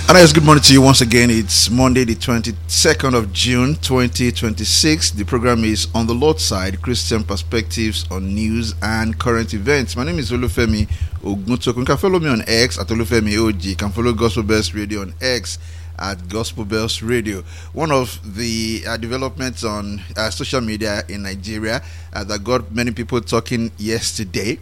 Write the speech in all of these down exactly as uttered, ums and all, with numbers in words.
And yes, good morning to you once again. It's Monday, the twenty-second of June, twenty twenty-six. The program is On the Lord's Side, Christian Perspectives on News and Current Events. My name is Olufemi Oguntoku. You can follow me on X at Olufemi O G. You can follow Gospel Bells Radio on X at Gospel Bells Radio. One of the uh, developments on uh, social media in Nigeria uh, that got many people talking yesterday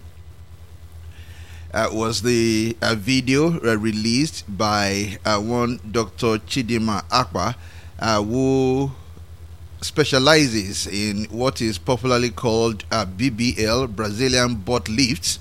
Uh, was the uh, video uh, released by uh, one Doctor Chidinma Akpa, uh, who specializes in what is popularly called uh, B B L, Brazilian butt lifts.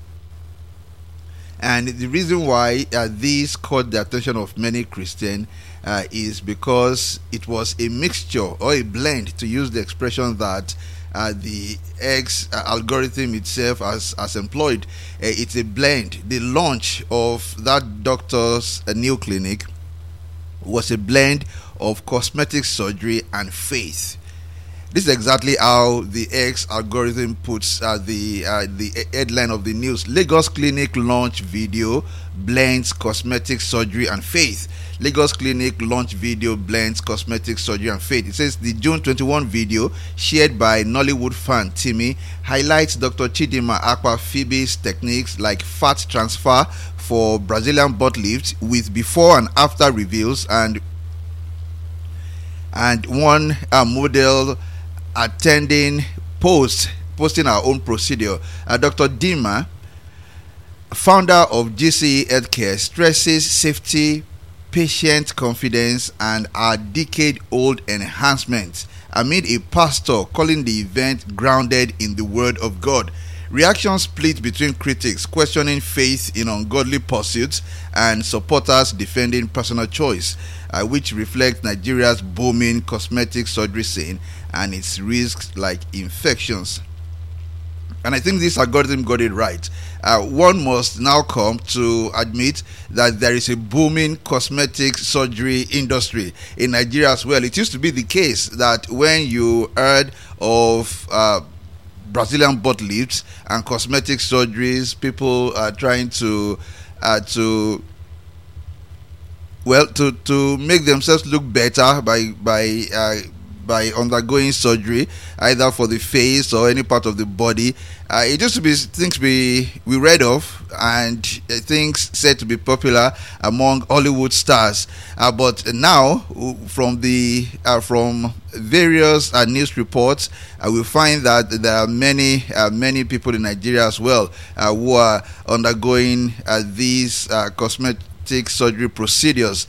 And the reason why uh, this caught the attention of many Christians uh, is because it was a mixture or a blend, to use the expression that Uh, the X uh, algorithm itself has, has employed. Uh, it's a blend. The launch of that doctor's uh, new clinic was a blend of cosmetic surgery and faith. This is exactly how the X algorithm puts uh, the uh, the headline of the news. Lagos Clinic launch video blends cosmetic surgery and faith. Lagos Clinic launch video blends cosmetic surgery and faith. It says the June twenty-first video shared by Nollywood fan Timmy highlights Doctor Chidinma Akpa Phoebe's techniques like fat transfer for Brazilian butt lift with before and after reveals, and and one uh, model attending post posting our own procedure. Uh, Doctor Dima, founder of G C E Healthcare, stresses safety, patient confidence, and our decade-old enhancements amid a pastor calling the event grounded in the Word of God. Reactions split between critics questioning faith in ungodly pursuits and supporters defending personal choice, uh, which reflects Nigeria's booming cosmetic surgery scene and its risks like infections. And I think this algorithm got it right. Uh, one must now come to admit that there is a booming cosmetic surgery industry in Nigeria as well. It used to be the case that when you heard of uh, Brazilian butt lifts and cosmetic surgeries, people are trying to uh, to well to to make themselves look better by by uh, by undergoing surgery, either for the face or any part of the body. Uh, it used to be things we we read of and uh, things said to be popular among Hollywood stars. Uh, but now, from the uh, from various uh, news reports, uh, we find that there are many uh, many people in Nigeria as well uh, who are undergoing uh, these uh, cosmetic surgery procedures.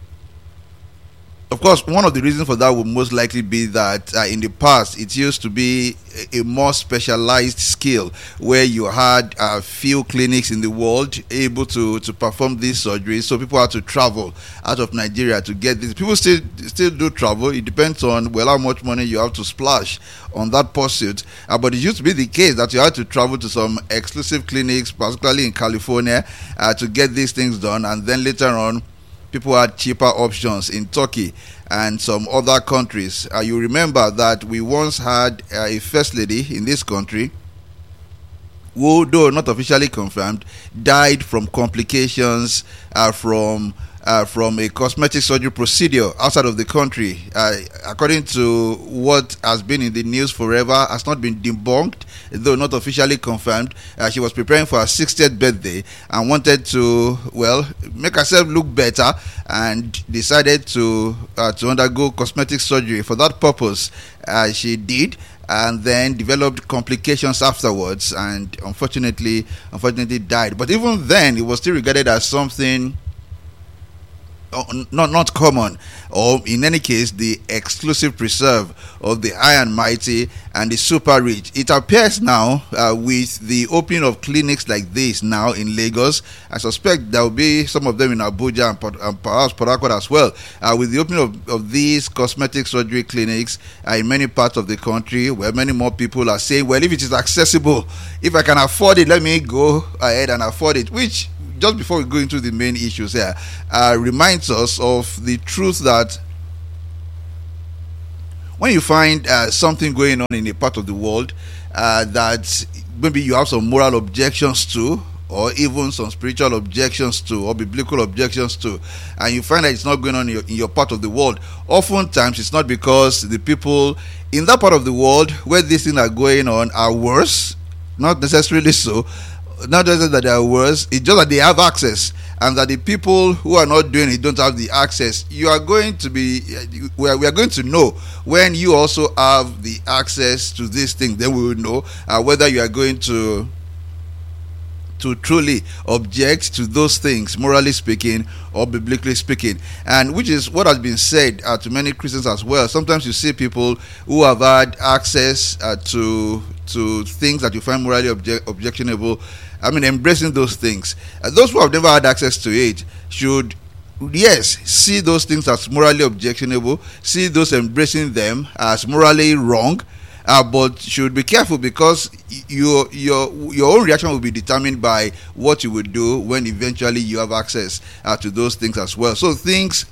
Of course, one of the reasons for that would most likely be that uh, in the past it used to be a, a more specialized skill where you had a uh, few clinics in the world able to, to perform these surgeries, so people had to travel out of Nigeria to get this. People still still do travel. It depends on well how much money you have to splash on that pursuit. Uh, but it used to be the case that you had to travel to some exclusive clinics, particularly in California, uh, to get these things done, and then later on people had cheaper options in Turkey and some other countries. Uh, you remember that we once had uh, a first lady in this country who, though not officially confirmed, died from complications uh, from uh, from a cosmetic surgery procedure outside of the country. Uh, according to what has been in the news forever, has not been debunked, though not officially confirmed. Uh, she was preparing for her sixtieth birthday and wanted to, well, make herself look better, and decided to uh, to undergo cosmetic surgery. For that purpose, uh, she did, and then developed complications afterwards, and unfortunately, unfortunately died. But even then, it was still regarded as something not not common, or in any case the exclusive preserve of the high and mighty and the super rich. It appears now uh, with the opening of clinics like this now in Lagos. I suspect there will be some of them in Abuja and, and perhaps Port Harcourt as well, uh, with the opening of, of these cosmetic surgery clinics uh, in many parts of the country, where many more people are saying, well, if it is accessible, if I can afford it, let me go ahead and afford it, which, just before we go into the main issues here, uh, reminds us of the truth that when you find uh, something going on in a part of the world uh, that maybe you have some moral objections to, or even some spiritual objections to, or biblical objections to, and you find that it's not going on in your, in your part of the world, oftentimes it's not because the people in that part of the world where these things are going on are worse, not necessarily so, not just that they are worse, it's just that they have access, and that the people who are not doing it don't have the access. You are going to be, we are, we are going to know when you also have the access to this thing. Then we will know uh, whether you are going to to truly object to those things, morally speaking or biblically speaking, and which is what has been said uh, to many Christians as well. Sometimes you see people who have had access uh, to to things that you find morally obje- objectionable. I mean, embracing those things. Uh, those who have never had access to it should, yes, see those things as morally objectionable, see those embracing them as morally wrong, uh, but should be careful, because your your your own reaction will be determined by what you would do when eventually you have access uh, to those things as well. So things,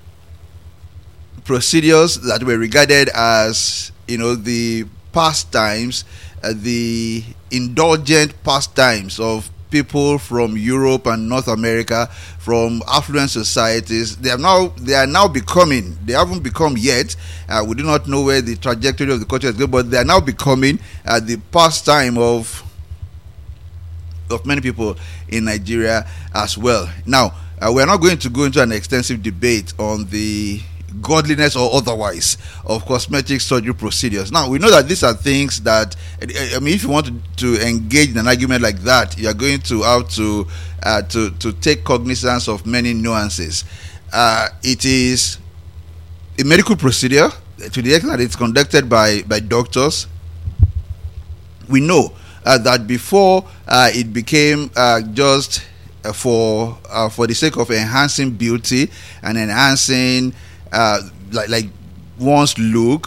procedures that were regarded as, you know, the pastimes, uh, the indulgent pastimes of people from Europe and North America, from affluent societies, they are now they are now becoming, they haven't become yet, uh, we do not know where the trajectory of the culture is going, but they are now becoming uh, the pastime of of many people in Nigeria as well. Now, uh, we are not going to go into an extensive debate on the godliness or otherwise of cosmetic surgery procedures. Now, we know that these are things that, I mean, if you want to, to engage in an argument like that, you are going to have to uh, to to take cognizance of many nuances. Uh, it is a medical procedure to the extent that it's conducted by by doctors. We know uh, that before uh, it became uh, just uh, for uh, for the sake of enhancing beauty and enhancing Uh, like like one's look,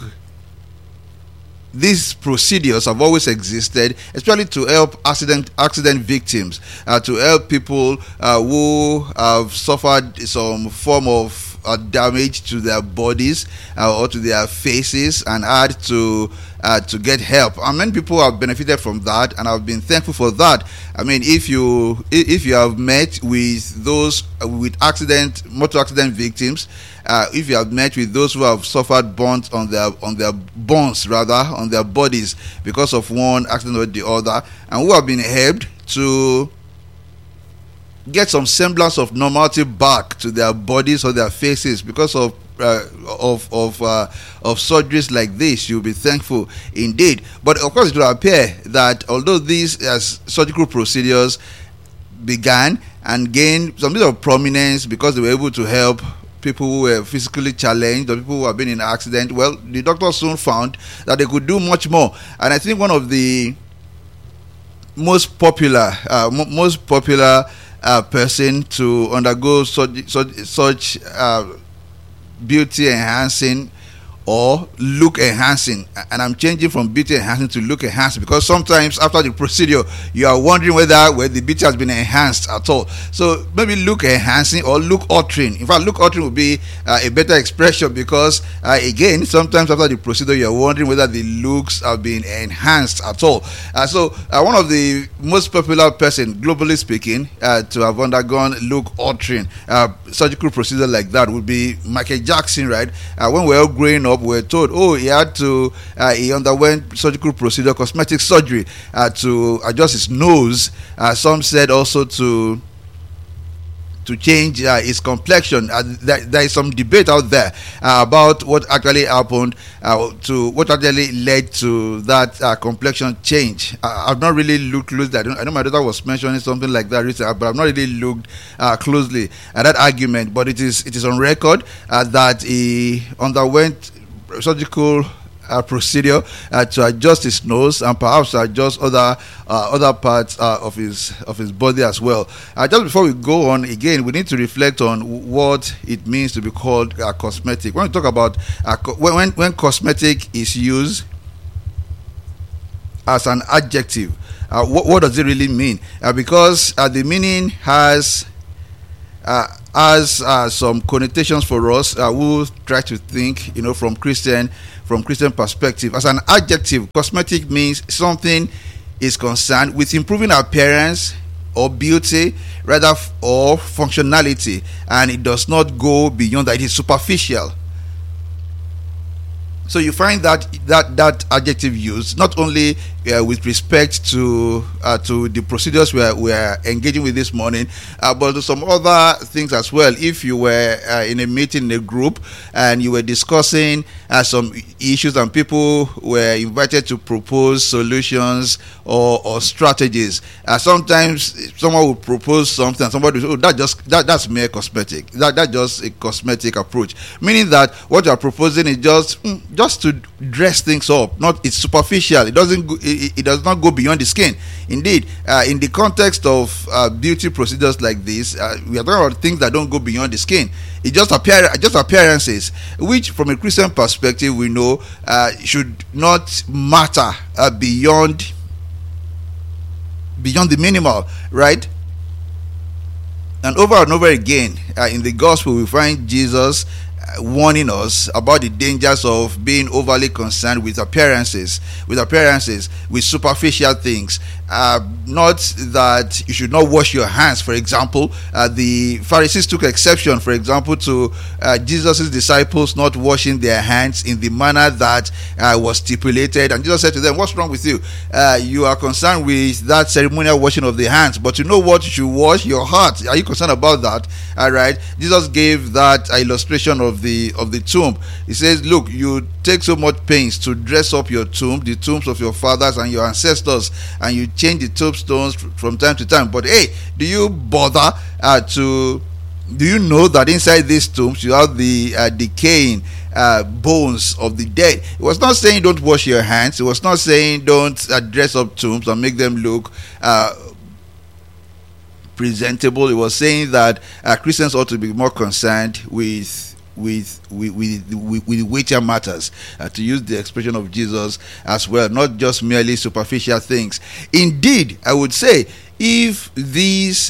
these procedures have always existed, especially to help accident accident victims, uh, to help people uh, who have suffered some form of uh, damage to their bodies uh, or to their faces, and had to uh, to get help. And many people have benefited from that, and I've been thankful for that. I mean, if you if you have met with those uh, with accident motor accident victims, Uh, if you have met with those who have suffered burns on their on their bones, rather on their bodies, because of one accident or the other, and who have been helped to get some semblance of normality back to their bodies or their faces because of uh, of of uh, of surgeries like this, you'll be thankful indeed. But of course, it will appear that although these uh, surgical procedures began and gained some bit of prominence because they were able to help people who were physically challenged or people who have been in an accident, well, the doctors soon found that they could do much more. And I think one of the most popular, uh, m- most popular uh, person to undergo such such, such uh, beauty enhancing or look enhancing, and I'm changing from beauty enhancing to look enhancing, because sometimes after the procedure you are wondering whether whether the beauty has been enhanced at all. So maybe look enhancing or look altering. In fact, look altering would be uh, a better expression, because uh, again, sometimes after the procedure you are wondering whether the looks have been enhanced at all. Uh, so uh, one of the most popular person, globally speaking, uh, to have undergone look altering uh, surgical procedure like that would be Michael Jackson, right? Uh, when we were all growing up, we were told, oh, he had to, uh, he underwent surgical procedure, cosmetic surgery, uh, to adjust his nose. Uh, some said also to to change uh, his complexion. Uh, there, there is some debate out there uh, about what actually happened, uh, to what actually led to that uh, complexion change. Uh, I've not really looked closely. I, don't, I know my daughter was mentioning something like that recently, but I've not really looked uh, closely at that argument. But it is it is on record uh, that he underwent surgical uh, procedure uh, to adjust his nose and perhaps adjust other uh, other parts uh, of his of his body as well. Uh, just before we go on, again, we need to reflect on what it means to be called uh, cosmetic. When we talk about uh, co- when when cosmetic is used as an adjective, uh, what, what does it really mean? Uh, because uh, the meaning has uh, has uh, some connotations for us uh, who try to think, you know, from Christian from Christian perspective. As an adjective, cosmetic means something is concerned with improving appearance or beauty, rather, f- or functionality, and it does not go beyond that. It is superficial. So you find that that that adjective used not only uh, with respect to uh, to the procedures we are, we are engaging with this morning, uh, but to some other things as well. If you were uh, in a meeting, in a group, and you were discussing uh, some issues, and people were invited to propose solutions or, or strategies, uh, sometimes someone would propose something, and somebody would say, "Oh, that just that that's mere cosmetic. That that's just a cosmetic approach," meaning that what you are proposing is just mm, just to dress things up. Not it's superficial. It doesn't. Go, it, it does not go beyond the skin. Indeed, uh, in the context of uh, beauty procedures like this, uh, we are talking about things that don't go beyond the skin. It just appear just appearances, which, from a Christian perspective, we know uh, should not matter uh, beyond beyond the minimal, right? And over and over again uh, in the gospel, we find Jesus warning us about the dangers of being overly concerned with appearances, with appearances, with superficial things. Uh, not that you should not wash your hands, for example. Uh, the Pharisees took exception, for example, to uh, Jesus' disciples not washing their hands in the manner that uh, was stipulated. And Jesus said to them, "What's wrong with you? Uh, you are concerned with that ceremonial washing of the hands, but you know what? You should wash your heart. Are you concerned about that?" All right. Jesus gave that illustration of the of the tomb. He says, "Look, you take so much pains to dress up your tomb, the tombs of your fathers and your ancestors, and you change the tombstones from time to time. But hey, do you bother uh, to? Do you know that inside these tombs you have the uh, decaying uh, bones of the dead?" It was not saying don't wash your hands. It was not saying don't uh, dress up tombs and make them look Uh, presentable. It was saying that uh, Christians ought to be more concerned with with with with, with, with weightier matters, uh, to use the expression of Jesus as well, not just merely superficial things. Indeed, I would say if these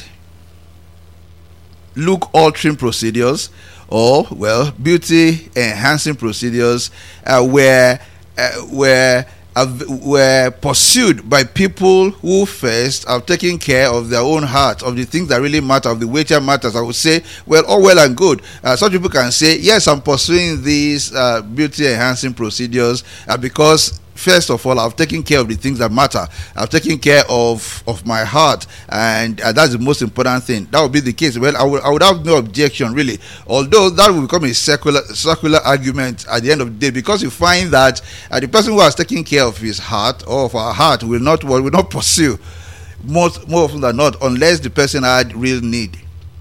look altering procedures, or well, beauty enhancing procedures uh, were uh, were were pursued by people who first have taken care of their own heart, of the things that really matter, of the weightier matters, I would say, well, all well and good. Uh, such people can say, yes, I'm pursuing these uh, beauty enhancing procedures uh, because first of all, I've taken care of the things that matter. I've taken care of, of my heart, and uh, that's the most important thing. That would be the case. Well, I would, I would have no objection, really. Although that will become a circular, circular argument at the end of the day, because you find that uh, the person who has taken care of his heart or of our heart will not will not pursue, most more often than not, unless the person had real need.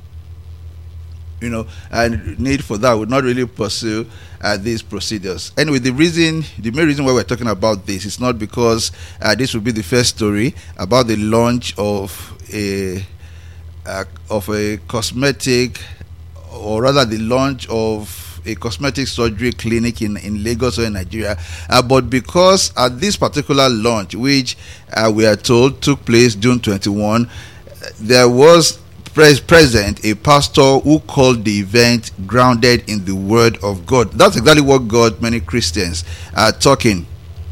You know, and need for that would not really pursue uh, these procedures. Anyway, the reason, the main reason why we're talking about this is not because uh, this will be the first story about the launch of a uh, of a cosmetic, or rather the launch of a cosmetic surgery clinic in, in Lagos or in Nigeria, uh, but because at this particular launch, which uh, we are told took place June twenty-first, there was present a pastor who called the event grounded in the Word of God. That's exactly what got many Christians are talking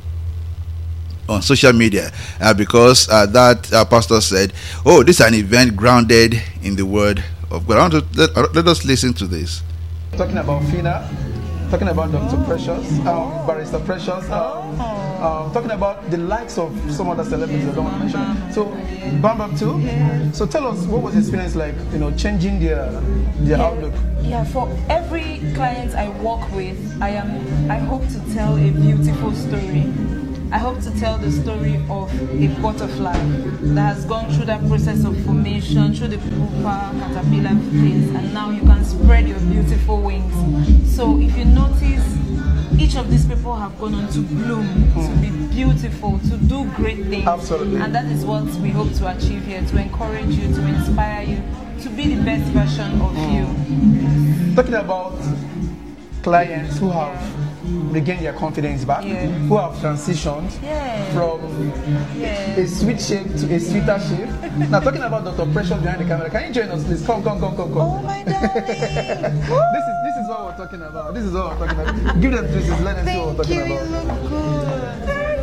on social media, uh, because uh, that uh, pastor said, "Oh, this is an event grounded in the Word of God." I want to let, let us listen to this. Talking about Fina, talking about Doctor Precious, um, Barrister Precious, uh, uh, talking about the likes of some other celebrities I don't want to mention. So, Bam Bam too. So tell us, what was the experience like, you know, changing their their yeah, outlook? Yeah, for every client I work with, I am I hope to tell a beautiful story. I hope to tell the story of a butterfly that has gone through that process of formation, through the pupa, caterpillar phase, and now you can spread your beautiful wings. So if you notice, each of these people have gone on to bloom, mm. to be beautiful, to do great things. Absolutely. And that is what we hope to achieve here, to encourage you, to inspire you, to be the best version of mm. you. Talking about clients who have regain their confidence back, yeah. who have transitioned yeah. from yeah. a sweet shape to a sweeter shape. Now, talking about Doctor Precious behind the camera, can you join us, please? Come, come, come, come, come. Oh my darling! this is this is what we're talking about. This is what we're talking about. Give them this, let them see what we're talking Thank you, about. you look good. Thank you.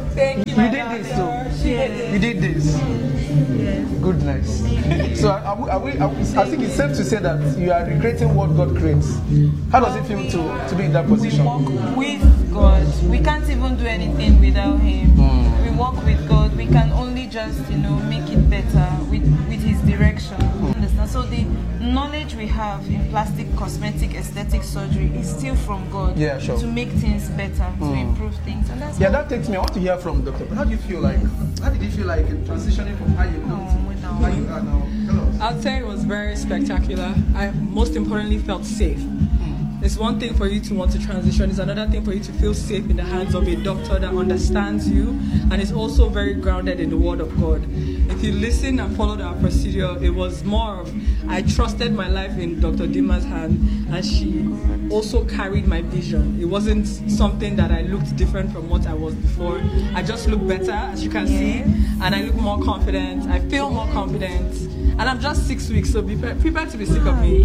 You did this too. Yes. You did this. Yes. Goodness. So are we, are we, are we, I think it's safe to say that you are recreating what God creates. How does it feel to, to be in that We position? walk with God. We can't even do anything without Him. Mm. We walk with God. We can only just, you know, make it better with, with His direction. Understand? So the knowledge we have in plastic, cosmetic, aesthetic surgery is still from God. Yeah, sure. To make things better, to Mm. improve things, and that's Yeah, how- that takes me. I want to hear from Doctor How do you feel like? How did you feel like in transitioning from how you looked Oh, we to know. how you are now? Tell us. I'd say it was very spectacular. I most importantly felt safe. It's one thing for you to want to transition, it's another thing for you to feel safe in the hands of a doctor that understands you and is also very grounded in the Word of God. If you listen and followed our procedure, it was more of I trusted my life in Doctor Dima's hand, and she also carried my vision. It wasn't something that I looked different from what I was before. I just look better, as you can see, and I look more confident. I feel more confident, and I'm just six weeks, so be pre- prepare to be sick of me.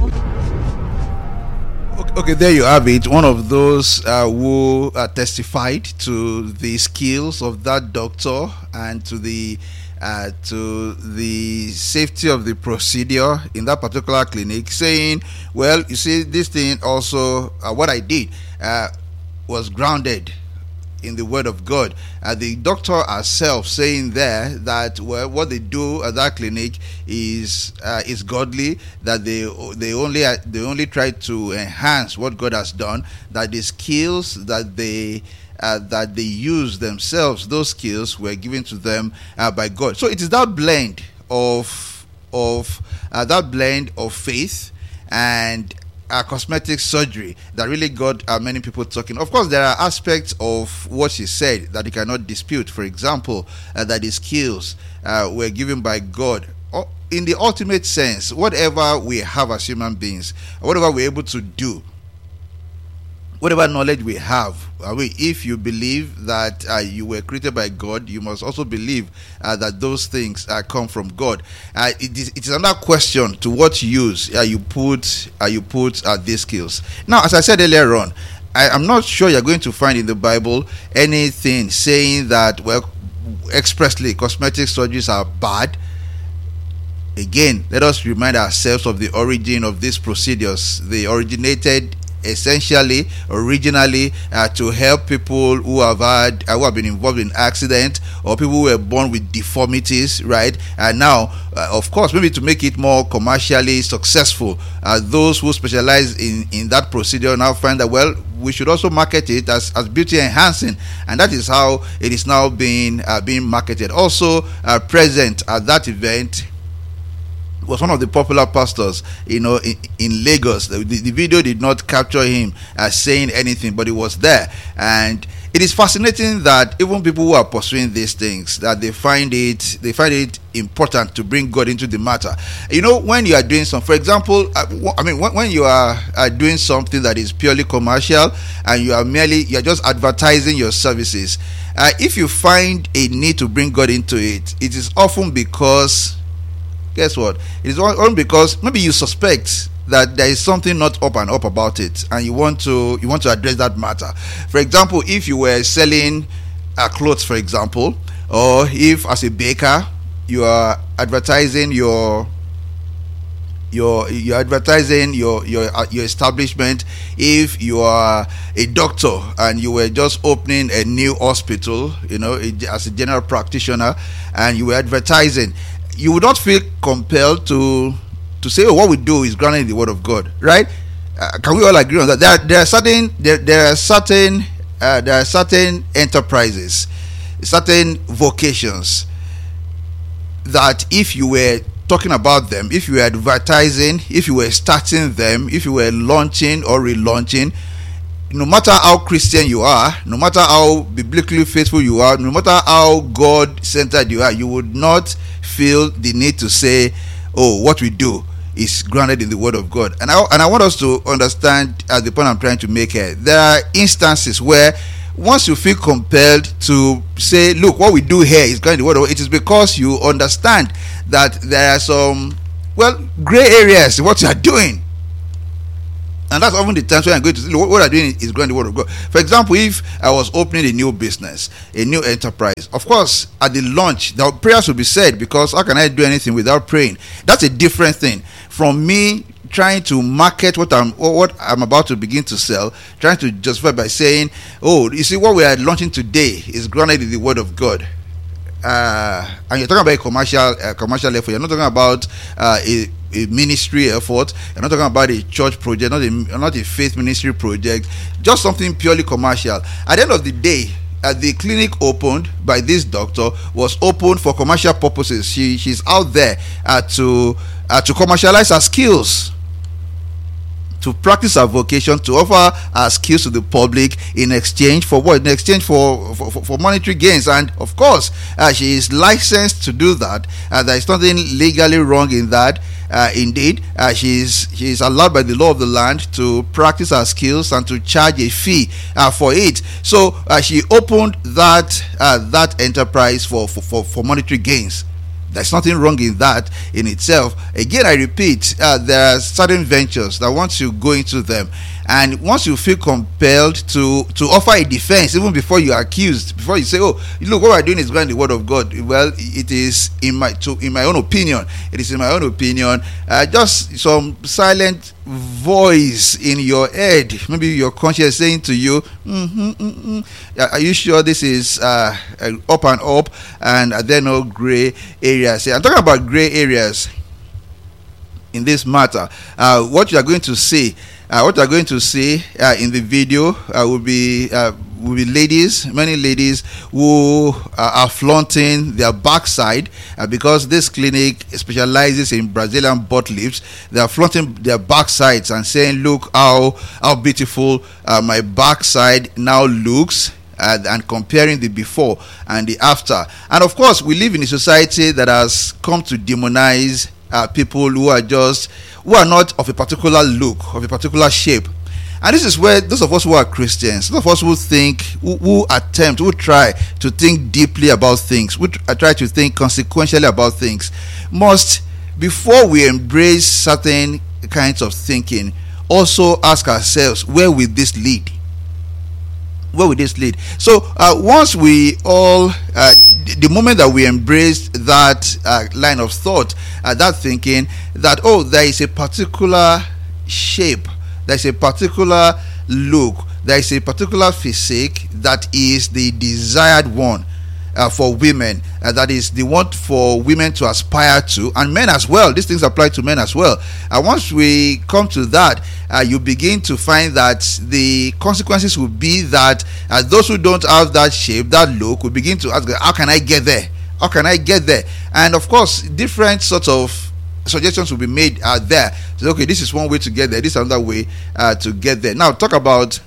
Okay, there you have it. One of those uh, who uh, testified to the skills of that doctor and to the uh, to the safety of the procedure in that particular clinic, saying, "Well, you see, this thing also uh, what I did uh, was grounded in the Word of God." Uh, the doctor herself saying there that, well, what they do at that clinic is uh, is godly. That they they only uh, they only try to enhance what God has done. That the skills that they uh, that they use themselves, those skills were given to them uh, by God. So it is that blend of of uh, that blend of faith and Uh, cosmetic surgery that really got uh, many people talking. Of course, there are aspects of what she said that you cannot dispute. For example, uh, that the skills uh, were given by God. O- in the ultimate sense, whatever we have as human beings, whatever we're able to do, whatever knowledge we have, uh, we, if you believe that uh, you were created by God, you must also believe uh, that those things uh, come from God. Uh, it is it is another question to what use uh, you put uh, you put uh, these skills. Now, as I said earlier on, I am not sure you're going to find in the Bible anything saying that, well, expressly cosmetic surgeries are bad. Again, let us remind ourselves of the origin of these procedures. They originated essentially originally uh, to help people who have had uh, who have been involved in accident, or people who were born with deformities, right? And now uh, of course, maybe to make it more commercially successful, uh, those who specialize in in that procedure now find that, well, we should also market it as, as beauty enhancing, and that is how it is now being uh, being marketed. Also uh, present at that event was one of the popular pastors, you know, in, in Lagos. The, the video did not capture him as saying anything, but he was there. And it is fascinating that even people who are pursuing these things, that they find it, they find it important to bring God into the matter. You know, when you are doing some, for example, I mean, when, when you are, are doing something that is purely commercial and you are merely, you are just advertising your services. Uh, if you find a need to bring God into it, it is often because, guess what? It is only because maybe you suspect that there is something not up and up about it, and you want to you want to address that matter. For example, if you were selling uh, clothes, for example, or if as a baker you are advertising your your you're advertising your your uh, your establishment. If you are a doctor and you were just opening a new hospital, you know, as a general practitioner, and you were advertising, you would not feel compelled to to say, oh, what we do is grounded in the Word of God, right? Uh, can we all agree on that? There, there are certain there, there are certain uh, there are certain enterprises, certain vocations that if you were talking about them, if you were advertising, if you were starting them, if you were launching or relaunching, no matter how Christian you are, no matter how biblically faithful you are, no matter how God-centered you are, you would not feel the need to say, oh, what we do is grounded in the Word of God. And I, and I want us to understand at the point I'm trying to make here, there are instances where once you feel compelled to say, look, what we do here is grounded in the Word of God, it is because you understand that there are some, well, gray areas in what you are doing. And that's often the times when I'm going to say, what I'm doing is growing the word of God. For example, if I was opening a new business, a new enterprise, of course, at the launch, the prayers will be said, because how can I do anything without praying? That's a different thing from me trying to market what I'm what I'm about to begin to sell, trying to justify by saying, oh, you see, what we are launching today is grounded in the word of God. Uh, and you're talking about a commercial uh, commercial effort. You're not talking about uh, a, a ministry effort. You're not talking about a church project, not a not a faith ministry project. Just something purely commercial. At the end of the day, uh, the clinic opened by this doctor was opened for commercial purposes. She she's out there uh, to uh, to commercialize her skills, to practice our vocation, to offer our skills to the public in exchange for what? In exchange for for, for monetary gains. And of course, uh, she is licensed to do that. Uh, there is nothing legally wrong in that. Uh, indeed, uh, she is she is allowed by the law of the land to practice her skills and to charge a fee uh, for it. So uh, she opened that uh, that enterprise for, for, for, for monetary gains. There's nothing wrong in that in itself. Again, I repeat, uh, there are certain ventures that once you go into them, and once you feel compelled to to offer a defense, even before you are accused, before you say, "Oh, look, what we're doing is going the word of God." Well, it is in my to in my own opinion. It is in my own opinion. Uh, just some silent voice in your head, maybe your conscience saying to you, mm-hmm, mm-hmm. "Are you sure this is uh, up and up?" And are there no gray areas? I'm talking about gray areas in this matter. Uh, what you are going to see. Uh, what you are going to see uh, in the video uh, will be uh, will be ladies, many ladies who uh, are flaunting their backside uh, because this clinic specializes in Brazilian butt lifts. They are flaunting their backsides and saying, "Look how how beautiful uh, my backside now looks." Uh, and comparing the before and the after. And of course, we live in a society that has come to demonize uh, people who are just who are not of a particular look, of a particular shape. And this is where those of us who are Christians, those of us who think, who, who attempt, who try to think deeply about things, who try to think consequentially about things, must, before we embrace certain kinds of thinking, also ask ourselves, where will this lead? Where will this lead? So uh, once we all, uh, the moment that we embrace that uh, line of thought, uh, that thinking, that, oh, there is a particular shape, there is a particular look, there is a particular physique that is the desired one uh, for women, uh, that is the one for women to aspire to, and men as well. These things apply to men as well. And once we come to that, uh, you begin to find that the consequences will be that uh, those who don't have that shape, that look, will begin to ask, how can I get there? How can I get there? And of course, different sorts of suggestions will be made uh, there. So, okay, this is one way to get there. This is another way uh, to get there. Now, talk about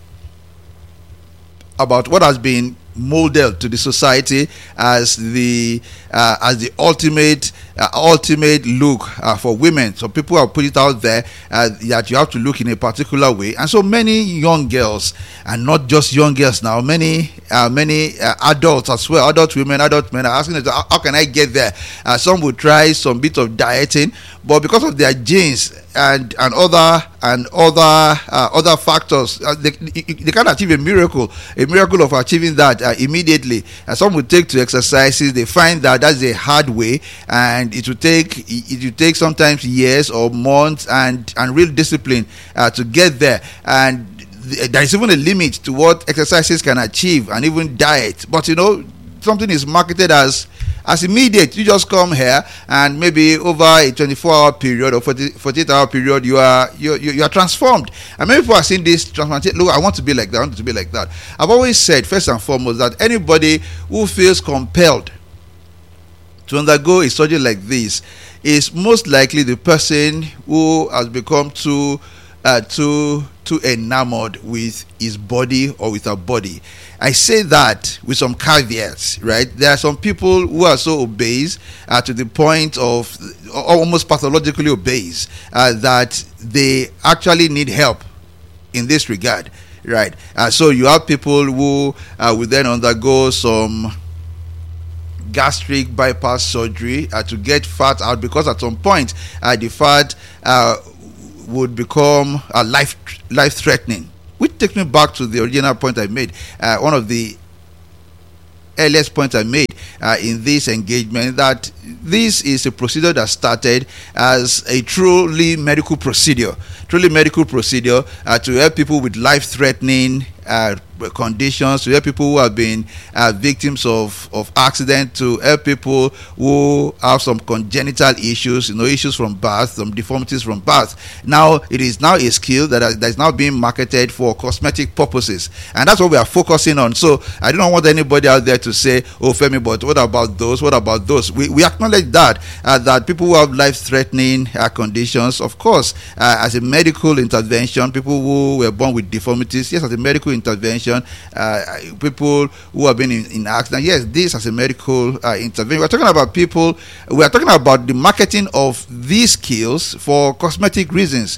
about what has been molded to the society as the uh, as the ultimate uh, ultimate look uh, for women. So people have put it out there uh, that you have to look in a particular way, and so many young girls, and not just young girls now, many uh, many uh, adults as well, adult women, adult men are asking us, how, how can I get there? Uh, some will try some bit of dieting, but because of their genes and and other and other uh, other factors, uh, they, they can't achieve a miracle, a miracle of achieving that uh, immediately. And some will take to exercises. They find that that's a hard way, and it will take it will take sometimes years or months and and real discipline uh, to get there. And there is even a limit to what exercises can achieve, and even diet. But you know, something is marketed as as immediate. You just come here, and maybe over a twenty-four hour period or forty-eight hour period, you are you you, you are transformed. And many people are seeing this transformation. Look, I want to be like that. I want to be like that. I've always said, first and foremost, that anybody who feels compelled to undergo a surgery like this is most likely the person who has become too uh, too too enamored with his body or with her body. I say that with some caveats, right? There are some people who are so obese uh, to the point of almost pathologically obese uh, that they actually need help in this regard, right? Uh, so you have people who uh, will then undergo some gastric bypass surgery uh, to get fat out, because at some point uh, the fat uh, would become uh, life life threatening. Which takes me back to the original point I made. Uh, one of the earliest points I made uh, in this engagement, that this is a procedure that started as a truly medical procedure, truly medical procedure uh, to help people with life-threatening uh, conditions, to help people who have been uh, victims of, of accident, to help people who have some congenital issues, you know, issues from birth, some deformities from birth. Now, it is now a skill that, are, that is now being marketed for cosmetic purposes. And that's what we are focusing on. So I don't want anybody out there to say, oh, Femi, but what about those? What about those? We, we acknowledge that, uh, that people who have life-threatening uh, conditions, of course, uh, as a medical intervention, people who were born with deformities, yes, as a medical intervention, uh, people who have been in, in accident, yes, this as a medical uh, intervention. We're talking about people, we are talking about the marketing of these skills for cosmetic reasons.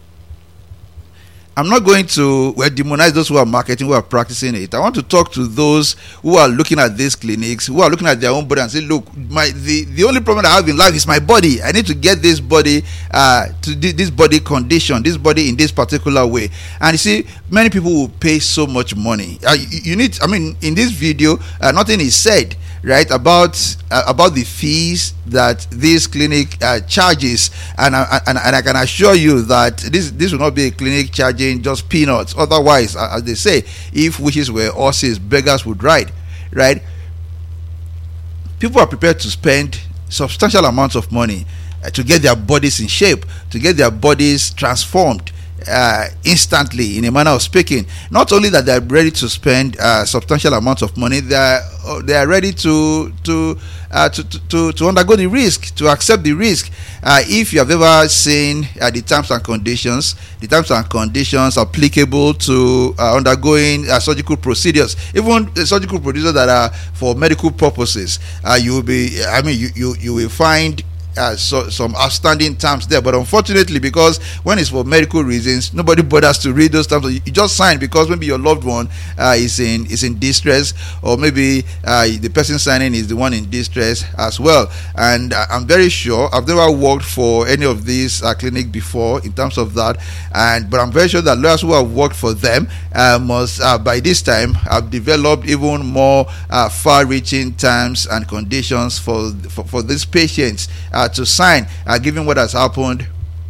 I'm not going to well, demonize those who are marketing, who are practicing it. I want to talk to those who are looking at these clinics, who are looking at their own body and say, look, my the, the only problem I have in life is my body. I need to get this body uh, to this body condition, this body in this particular way. And you see, many people will pay so much money. Uh, you, you need, I mean, in this video, uh, nothing is said, right, about uh, about the fees that this clinic uh, charges, and, uh, and and I can assure you that this this will not be a clinic charging just peanuts. Otherwise, uh, as they say, if wishes were horses, beggars would ride, right? People are prepared to spend substantial amounts of money uh, to get their bodies in shape, to get their bodies transformed Uh, instantly, in a manner of speaking. Not only that, they're ready to spend uh, substantial amounts of money, they are uh, they are ready to to, uh, to to to undergo the risk, to accept the risk. Uh, if you have ever seen uh, the terms and conditions, the terms and conditions applicable to uh, undergoing uh, surgical procedures, even the surgical procedures that are for medical purposes, uh, you will be. I mean, you you you will find Uh, so, some outstanding terms there, but unfortunately, because when it's for medical reasons, nobody bothers to read those terms. You, you just sign because maybe your loved one uh, is in is in distress, or maybe uh, the person signing is the one in distress as well. And uh, I'm very sure, I've never worked for any of these uh, clinic before in terms of that, and but I'm very sure that lawyers who have worked for them uh, must uh, by this time have developed even more uh, far-reaching terms and conditions for for, for these patients Uh, to sign, uh, given what has happened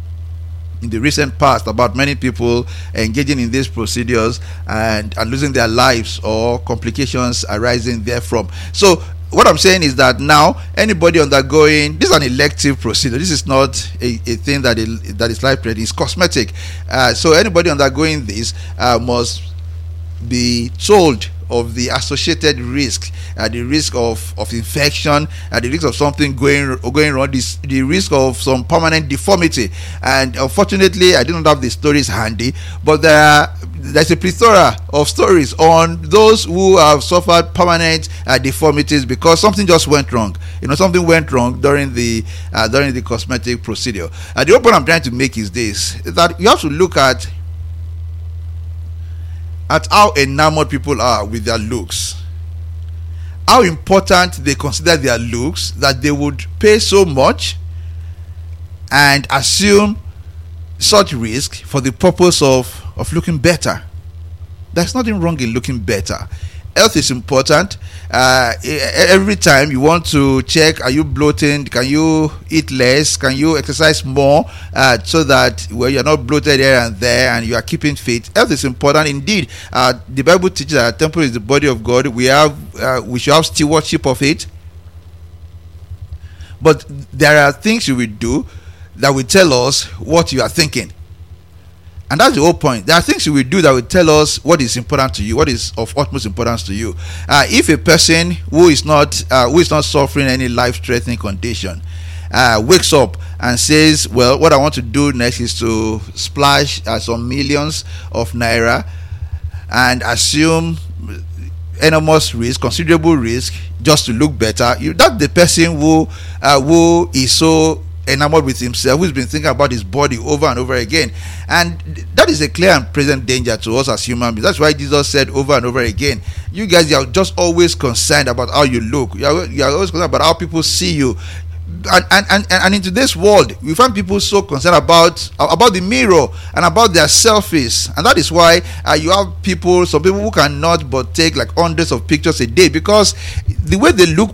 in the recent past about many people engaging in these procedures and, and losing their lives or complications arising therefrom. So what I'm saying is that now anybody undergoing, this is an elective procedure. This is not a, a thing that is, that is life-threatening. It's cosmetic. Uh, so anybody undergoing this uh, must be told of the associated risk, uh, the risk of, of infection, uh, the risk of something going going wrong, this, the risk of some permanent deformity. And unfortunately, I didn't have the stories handy, but there are, there's a plethora of stories on those who have suffered permanent uh, deformities because something just went wrong. You know, something went wrong during the uh, during the cosmetic procedure. And the point I'm trying to make is this: is that you have to look at at how enamored people are with their looks, how important they consider their looks, that they would pay so much and assume such risk for the purpose of, of looking better. There's nothing wrong in looking better. Health is important. Uh, every time you want to check, are you bloating? Can you eat less? Can you exercise more uh, so that well, you're not bloated here and there and you are keeping fit? Health is important indeed. Uh, the Bible teaches that our temple is the body of God. We have, uh, we should have stewardship of it. But there are things you will do that will tell us what you are thinking. And that's the whole point. There are things you will do that will tell us what is important to you, what is of utmost importance to you. Uh, if a person who is not uh, who is not suffering any life-threatening condition uh, wakes up and says, "Well, what I want to do next is to splash uh, some millions of naira and assume enormous risk, considerable risk, just to look better," you, that's the person who uh, who is so enamored with himself, who's been thinking about his body over and over again. And that is a clear and present danger to us as human beings. That's why Jesus said over and over again, you guys, you are just always concerned about how you look. You are, you are always concerned about how people see you. and, and, and, and in today's world, we find people so concerned about about the mirror and about their selfies, and that is why uh, you have people, some people who cannot but take like hundreds of pictures a day, because the way they look